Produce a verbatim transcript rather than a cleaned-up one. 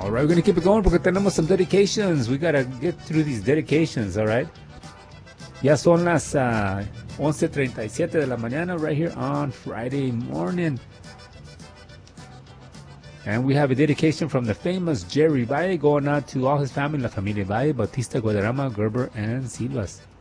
All right, we're going to keep it going porque tenemos some dedications. We got to get through these dedications, all right? Ya son las uh, once treinta y siete de la mañana right here on Friday morning. And we have a dedication from the famous Jerry Valle going out to all his family, La Familia Valle, Bautista, Guadarrama, Gerber, and Silvas.